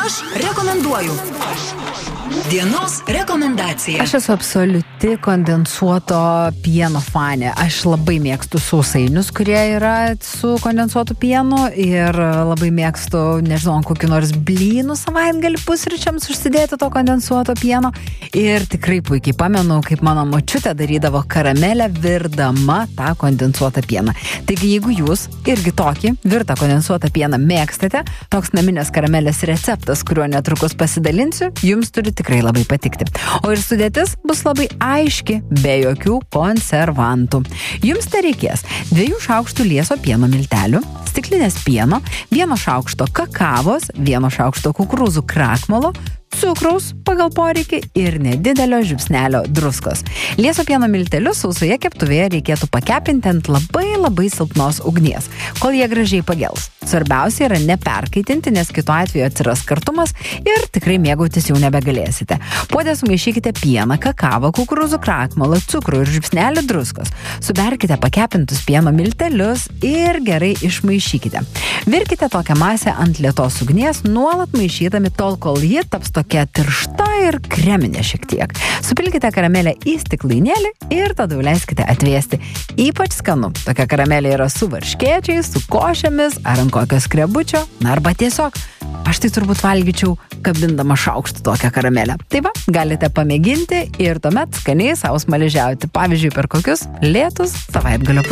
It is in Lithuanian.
Aš rekomenduoju. Dienos rekomendacija. Aš esu absoliuti kondensuoto pieno fanė. Aš labai mėgstu sausainius, kurie yra su kondensuotu pienu ir labai mėgstu, nežinau, kokį nors blynų savaitgalį pusryčiams užsidėti to kondensuoto pieno. Ir tikrai puikiai pamenu, kaip mano močiutė darydavo karamelę virdama tą kondensuotą pieną. Taigi, jeigu jūs irgi tokį virtą kondensuotą pieną mėgstate, toks naminės karamelės receptas, kuriuo netrukus pasidalinsiu, jums turi tikrai labai patikti. O ir sudėtis bus labai aiški, be jokių konservantų. Jums tai reikės 2 šaukštų lieso pieno miltelių, stiklinės pieno, 1 šaukšto kakavos, 1 šaukšto kukurūzų krakmolo, cukraus pagal poreikį ir nedidelio žiupsnelio druskos. Lieso pieno miltelius sausoje keptuvėje reikėtų pakepinti ant labai silpnos ugnies, kol jie gražiai pagels. Svarbiausia yra neperkaitinti, nes kitu atveju atsiras kartumas ir tikrai mėgautis jau nebegalėsite. Puode sumaišykite pieną, kakavą, kukurūzų krakmalą, cukrų ir žiupsnelį druskos. Suberkite pakepintus pieno miltelius ir gerai išmaišykite. Virkite tokią masę ant lėtos ugnies, nuolat maišydami tol, kol ji taps tokia tiršta ir kreminė šiek tiek. Supilkite karamelę į stiklainėlį ir tada leiskite atvėsti. Ypač skanu. Tokia karamelė yra su varškėčiais, su košėmis ar ant kokio skrebučio, arba tiesiog. Aš tai turbūt valgyčiau kabindama šaukštą tokią karamelę. Tai va, galite pamėginti ir tuomet skaniai savo smaližiauti. Pavyzdžiui, per kokius lėtus savaitgalio